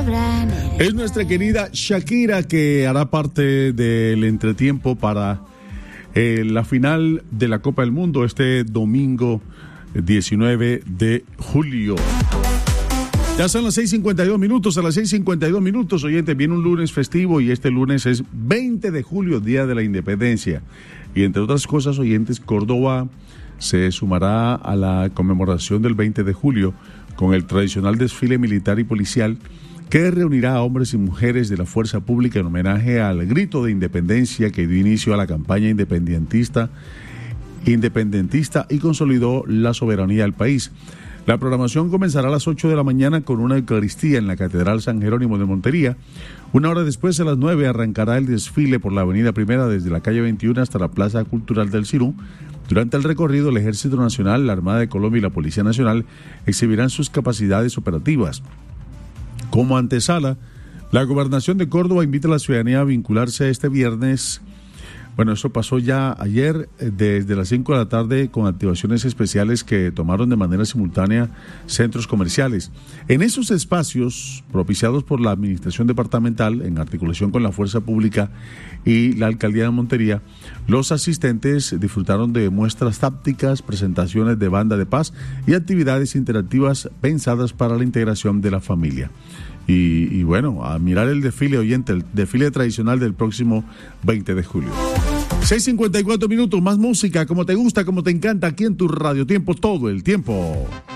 Es nuestra querida Shakira, que hará parte del entretiempo para la final de la Copa del Mundo este domingo 19 de julio. Ya son las 6:52 minutos. A las 6:52 minutos, oyentes, viene un lunes festivo y este lunes es 20 de julio, Día de la Independencia. Y entre otras cosas, oyentes, Córdoba se sumará a la conmemoración del 20 de julio con el tradicional desfile militar y policial que reunirá a hombres y mujeres de la fuerza pública en homenaje al grito de independencia que dio inicio a la campaña independentista y consolidó la soberanía del país. La programación comenzará a las 8 de la mañana con una Eucaristía en la Catedral San Jerónimo de Montería. Una hora después, a las 9, arrancará el desfile por la Avenida Primera desde la calle 21 hasta la Plaza Cultural del Cirú. Durante el recorrido, el Ejército Nacional, la Armada de Colombia y la Policía Nacional exhibirán sus capacidades operativas. Como antesala, la Gobernación de Córdoba invita a la ciudadanía a vincularse este viernes. Bueno, eso pasó ya ayer desde las 5 de la tarde con activaciones especiales que tomaron de manera simultánea centros comerciales. En esos espacios, propiciados por la Administración Departamental, en articulación con la Fuerza Pública y la Alcaldía de Montería, los asistentes disfrutaron de muestras tácticas, presentaciones de banda de paz y actividades interactivas pensadas para la integración de la familia. Y bueno, a mirar el desfile, oyente, el desfile tradicional del próximo 20 de julio. 6:54 minutos, más música, como te gusta, como te encanta, aquí en tu Radio Tiempo, todo el tiempo.